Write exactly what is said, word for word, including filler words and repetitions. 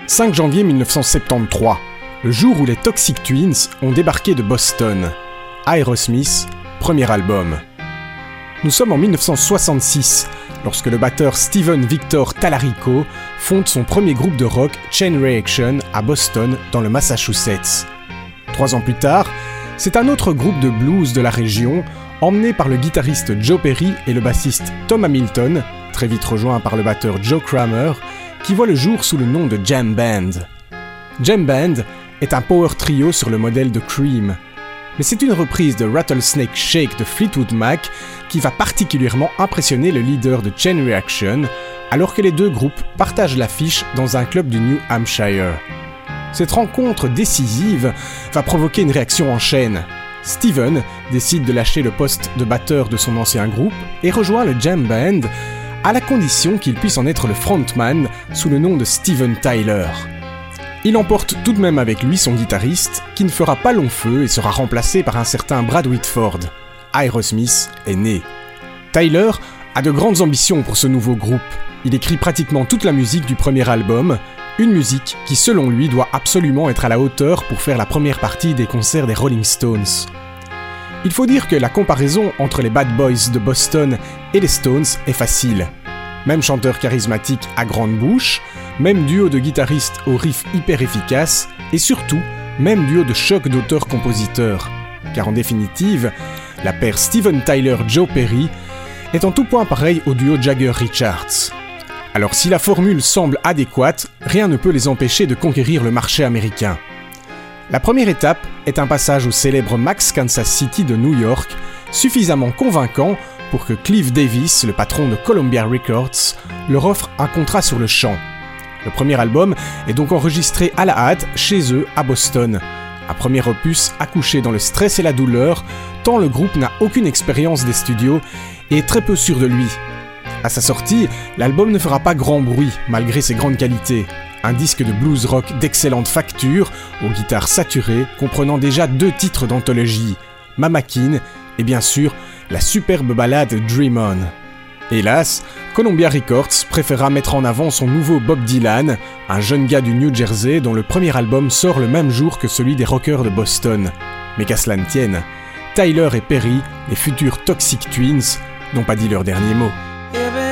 cinq janvier mille neuf cent soixante-treize, le jour où les Toxic Twins ont débarqué de Boston. Aerosmith, premier album. Nous sommes en mille neuf cent soixante-six, lorsque le batteur Stephen Victor Tallarico fonde son premier groupe de rock Chain Reaction à Boston, dans le Massachusetts. Trois ans plus tard, c'est un autre groupe de blues de la région, emmené par le guitariste Joe Perry et le bassiste Tom Hamilton, très vite rejoint par le batteur Joe Kramer, qui voit le jour sous le nom de Jam Band. Jam Band est un power trio sur le modèle de Cream. Mais c'est une reprise de Rattlesnake Shake de Fleetwood Mac qui va particulièrement impressionner le leader de Chain Reaction, alors que les deux groupes partagent l'affiche dans un club du New Hampshire. Cette rencontre décisive va provoquer une réaction en chaîne. Steven décide de lâcher le poste de batteur de son ancien groupe et rejoint le Jam Band, à la condition qu'il puisse en être le frontman sous le nom de Steven Tyler. Il emporte tout de même avec lui son guitariste, qui ne fera pas long feu et sera remplacé par un certain Brad Whitford. Aerosmith est né. Tyler a de grandes ambitions pour ce nouveau groupe. Il écrit pratiquement toute la musique du premier album, une musique qui selon lui doit absolument être à la hauteur pour faire la première partie des concerts des Rolling Stones. Il faut dire que la comparaison entre les Bad Boys de Boston et les Stones est facile. Même chanteur charismatique à grande bouche, même duo de guitaristes au riff hyper efficace, et surtout, même duo de choc d'auteurs-compositeurs. Car en définitive, la paire Steven Tyler-Joe Perry est en tout point pareil au duo Jagger-Richards. Alors si la formule semble adéquate, rien ne peut les empêcher de conquérir le marché américain. La première étape est un passage au célèbre Max Kansas City de New York, suffisamment convaincant pour que Cliff Davis, le patron de Columbia Records, leur offre un contrat sur le champ. Le premier album est donc enregistré à la hâte chez eux à Boston. Un premier opus accouché dans le stress et la douleur, tant le groupe n'a aucune expérience des studios et est très peu sûr de lui. À sa sortie, l'album ne fera pas grand bruit malgré ses grandes qualités. Un disque de blues rock d'excellente facture, aux guitares saturées, comprenant déjà deux titres d'anthologie, Mama Kin et bien sûr la superbe ballade Dream On. Hélas, Columbia Records préféra mettre en avant son nouveau Bob Dylan, un jeune gars du New Jersey dont le premier album sort le même jour que celui des rockers de Boston. Mais qu'à cela ne tienne, Tyler et Perry, les futurs Toxic Twins, n'ont pas dit leur dernier mot.